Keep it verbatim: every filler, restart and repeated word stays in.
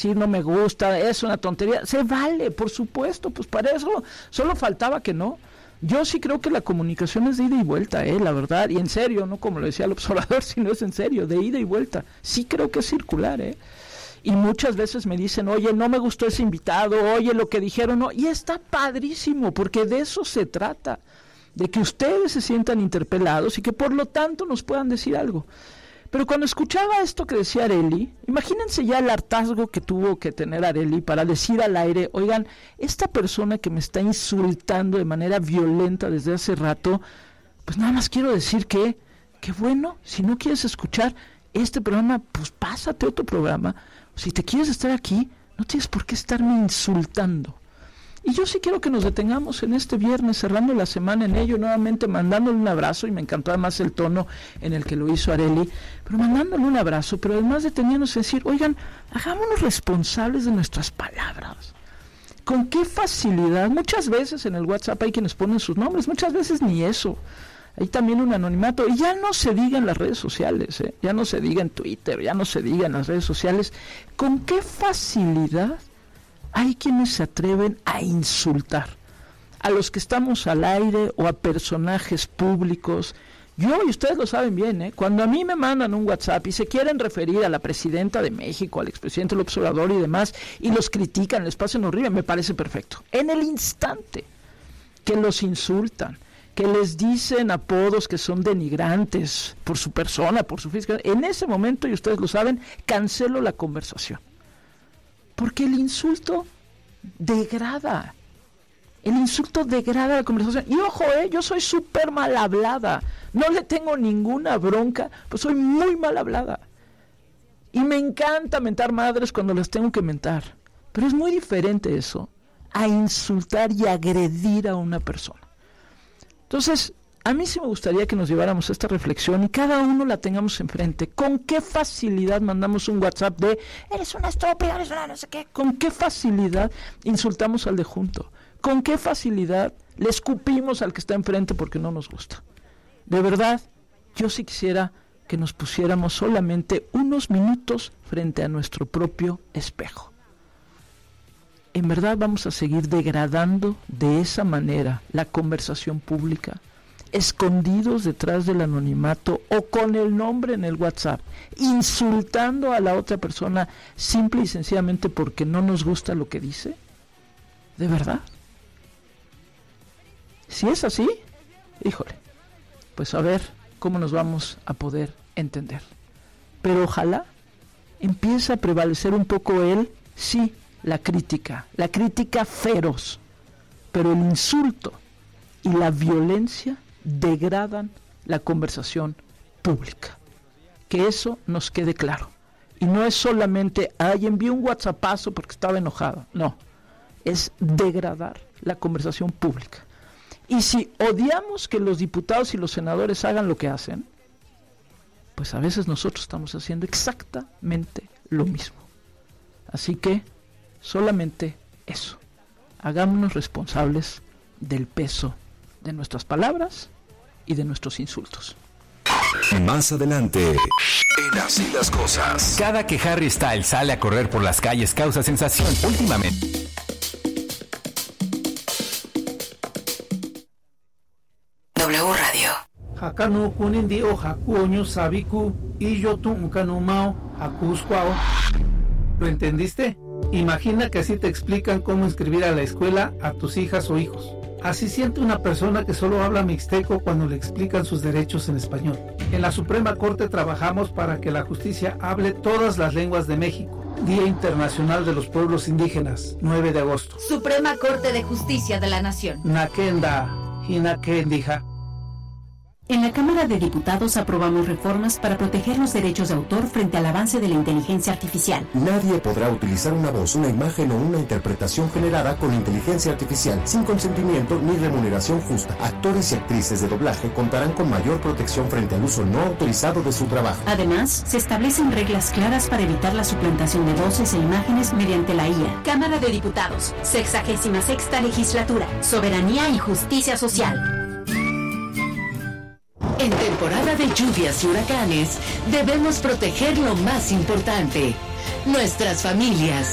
decir no me gusta, es una tontería, se vale, por supuesto, pues para eso solo faltaba que no. Yo sí creo que la comunicación es de ida y vuelta, eh, la verdad, y en serio, no como lo decía el observador, sino es en serio, de ida y vuelta. Sí creo que es circular, eh. Y muchas veces me dicen, oye, no me gustó ese invitado, oye, lo que dijeron, no, y está padrísimo, porque de eso se trata, de que ustedes se sientan interpelados y que por lo tanto nos puedan decir algo. Pero cuando escuchaba esto que decía Arely, imagínense ya el hartazgo que tuvo que tener Arely para decir al aire, oigan, esta persona que me está insultando de manera violenta desde hace rato, pues nada más quiero decir que, que bueno, si no quieres escuchar este programa, pues pásate a otro programa. Si te quieres estar aquí, no tienes por qué estarme insultando. Y yo sí quiero que nos detengamos en este viernes, cerrando la semana en ello, nuevamente mandándole un abrazo, y me encantó además el tono en el que lo hizo Arely, pero mandándole un abrazo, pero además deteniéndonos a decir, oigan, hagámonos responsables de nuestras palabras. ¿Con qué facilidad? Muchas veces en el WhatsApp hay quienes ponen sus nombres, muchas veces ni eso. Hay también un anonimato, y ya no se diga en las redes sociales, ¿eh? Ya no se diga en Twitter, ya no se diga en las redes sociales, ¿con qué facilidad hay quienes se atreven a insultar a los que estamos al aire o a personajes públicos? Yo, y ustedes lo saben bien, ¿eh? Cuando a mí me mandan un WhatsApp y se quieren referir a la presidenta de México, al expresidente López Obrador y demás, y los critican, les pasan horrible, me parece perfecto. En el instante que los insultan, que les dicen apodos que son denigrantes por su persona, por su física, en ese momento, y ustedes lo saben, cancelo la conversación. Porque el insulto degrada. El insulto degrada la conversación. Y ojo, eh, yo soy súper mal hablada. No le tengo ninguna bronca, pues soy muy mal hablada. Y me encanta mentar madres cuando las tengo que mentar. Pero es muy diferente eso a insultar y agredir a una persona. Entonces, a mí sí me gustaría que nos lleváramos a esta reflexión y cada uno la tengamos enfrente. ¿Con qué facilidad mandamos un WhatsApp de eres una estúpida, eres una no sé qué? ¿Con qué facilidad insultamos al de junto? ¿Con qué facilidad le escupimos al que está enfrente porque no nos gusta? De verdad, yo sí quisiera que nos pusiéramos solamente unos minutos frente a nuestro propio espejo. ¿En verdad vamos a seguir degradando de esa manera la conversación pública, escondidos detrás del anonimato o con el nombre en el WhatsApp, insultando a la otra persona simple y sencillamente porque no nos gusta lo que dice? ¿De verdad? Si es así, híjole, pues a ver cómo nos vamos a poder entender. Pero ojalá empiece a prevalecer un poco el sí, la crítica, la crítica feroz, pero el insulto y la violencia degradan la conversación pública. Que eso nos quede claro. Y no es solamente, ay, envié un whatsappazo porque estaba enojado. No, es degradar la conversación pública. Y si odiamos que los diputados y los senadores hagan lo que hacen, pues a veces nosotros estamos haciendo exactamente lo mismo. Así que solamente eso. Hagámonos responsables del peso de nuestras palabras y de nuestros insultos. Más adelante, en Así las Cosas. Cada que Harry Styles sale a correr por las calles causa sensación. Últimamente. W Radio. Hakanu kunindi o hakuoño sabiku y yo tu unkanumao hakuskwao. ¿Lo entendiste? Imagina que así te explican cómo inscribir a la escuela a tus hijas o hijos. Así siente una persona que solo habla mixteco cuando le explican sus derechos en español. En la Suprema Corte trabajamos para que la justicia hable todas las lenguas de México. Día Internacional de los Pueblos Indígenas, nueve de agosto. Suprema Corte de Justicia de la Nación. Nakenda, Hinakendija. En la Cámara de Diputados aprobamos reformas para proteger los derechos de autor frente al avance de la inteligencia artificial. Nadie podrá utilizar una voz, una imagen o una interpretación generada con inteligencia artificial sin consentimiento ni remuneración justa. Actores y actrices de doblaje contarán con mayor protección frente al uso no autorizado de su trabajo. Además, se establecen reglas claras para evitar la suplantación de voces e imágenes mediante la I A. Cámara de Diputados, sexagésima sexta legislatura, soberanía y justicia social. En temporada de lluvias y huracanes, debemos proteger lo más importante, nuestras familias.